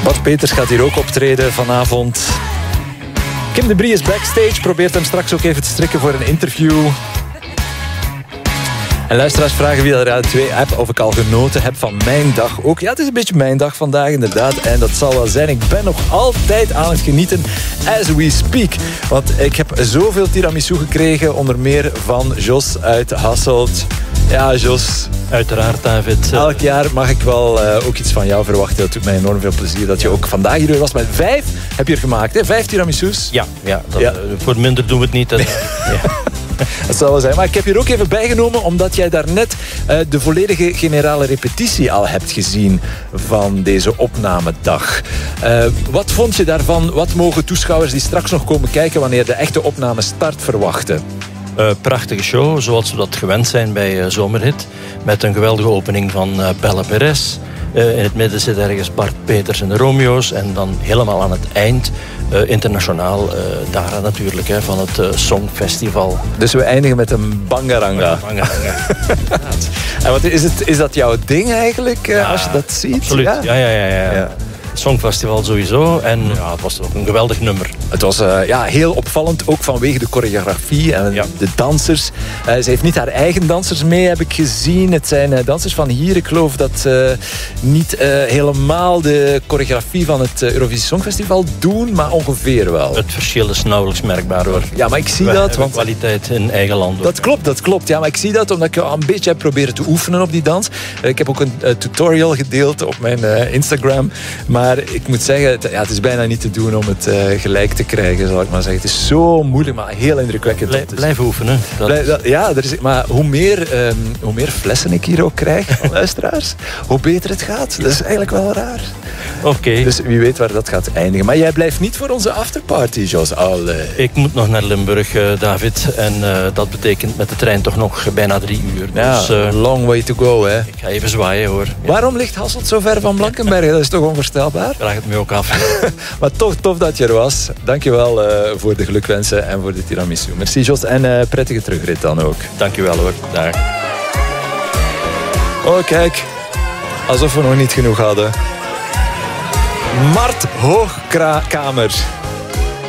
Bart Peters gaat hier ook optreden vanavond. Kim de Brie is backstage. Probeert hem straks ook even te strikken voor een interview. En luisteraars vragen via de Radio 2-app of ik al genoten heb van mijn dag ook. Ja, het is een beetje mijn dag vandaag inderdaad. En dat zal wel zijn. Ik ben nog altijd aan het genieten as we speak. Want ik heb zoveel tiramisu gekregen. Onder meer van Jos uit Hasselt. Ja, Jos. Uiteraard, David. Elk jaar mag ik wel ook iets van jou verwachten. Dat doet mij enorm veel plezier dat je ook vandaag hier was. Met 5 heb je er gemaakt, hè? 5 tiramisu's. Ja, voor minder doen we het niet. Ja. Dat zal wel zijn. Maar ik heb je er ook even bijgenomen omdat jij daarnet de volledige generale repetitie al hebt gezien van deze opnamedag. Wat vond je daarvan? Wat mogen toeschouwers die straks nog komen kijken wanneer de echte opname start verwachten? Prachtige show, zoals we dat gewend zijn bij Zomerhit. Met een geweldige opening van Bella Perez. In het midden zit ergens Bart Peters en de Romeo's. En dan helemaal aan het eind, internationaal, Dara natuurlijk, van het Songfestival. Dus we eindigen met een bangaranga. Bangaranga. En wat is dat jouw ding eigenlijk, als je dat ziet? Absoluut, ja. Songfestival sowieso. En ja, het was ook een geweldig nummer. Het was heel opvallend, ook vanwege de choreografie en de dansers. Ze heeft niet haar eigen dansers mee, heb ik gezien. Het zijn dansers van hier. Ik geloof dat niet helemaal de choreografie van het Eurovisie Songfestival doen, maar ongeveer wel. Het verschil is nauwelijks merkbaar, hoor. Ja, maar ik zie dat. Want kwaliteit in eigen land. Dat klopt. Ja, maar ik zie dat omdat ik een beetje heb proberen te oefenen op die dans. Ik heb ook een tutorial gedeeld op mijn Instagram. Maar ik moet zeggen, het is bijna niet te doen om het gelijk te krijgen, zal ik maar zeggen. Het is zo moeilijk, maar heel indrukwekkend. Blijf oefenen. Maar hoe meer flessen ik hier ook krijg van luisteraars, hoe beter het gaat. Dat is eigenlijk wel raar. Oké. Dus wie weet waar dat gaat eindigen. Maar jij blijft niet voor onze afterparty, Jos. Ik moet nog naar Limburg, David. En dat betekent met de trein toch nog bijna 3 uur. Dus, long way to go, hè. Ik ga even zwaaien, hoor. Ja. Waarom ligt Hasselt zo ver van Blankenberg? Dat is toch onvoorstelbaar? Vraag het me ook af. Maar toch tof dat je er was. Dankjewel voor de gelukwensen en voor de tiramisu. Merci, Jos. En prettige terugrit dan ook. Dankjewel, hoor. Dag. Oh, kijk. Alsof we nog niet genoeg hadden. Mart Hoogkamer.